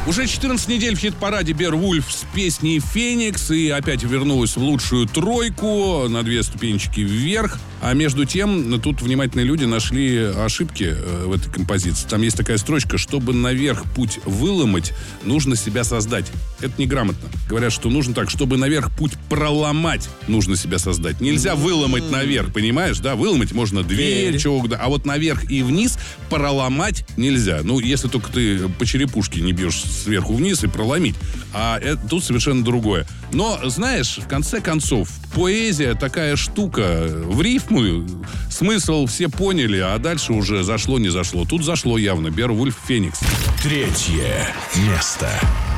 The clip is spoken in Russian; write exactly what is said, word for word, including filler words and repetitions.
Уже четырнадцать недель в хит-параде Беовульф с песней «Феникс» и опять вернулась в лучшую тройку на две ступенечки вверх. А между тем, тут внимательные люди нашли ошибки в этой композиции. Там есть такая строчка: чтобы наверх путь выломать, нужно себя создать. Это неграмотно. Говорят, что нужно так: чтобы наверх путь проломать, нужно себя создать. Нельзя выломать наверх, понимаешь, да? Выломать можно дверь, чего угодно, а вот наверх и вниз проломать нельзя. Ну, если только ты по черепушке не бьешь сверху вниз и проломить. А это, тут совершенно другое. Но, знаешь, в конце концов, поэзия такая штука. В рифму смысл все поняли, а дальше уже зашло, не зашло. Тут зашло явно. Беовульф, «Феникс». Третье место.